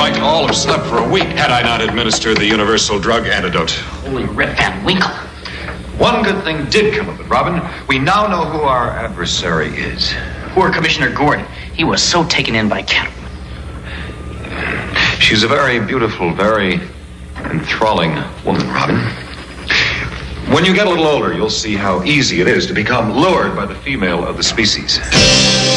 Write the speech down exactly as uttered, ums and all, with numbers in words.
might all have slept for a week had I not administered the universal drug antidote. Holy Rip Van Winkle. One good thing did come of it, Robin. We now know who our adversary is. Poor Commissioner Gordon. He was so taken in by Catwoman. She's a very beautiful, very enthralling woman, Robin. When you get a little older, you'll see how easy it is to become lured by the female of the species.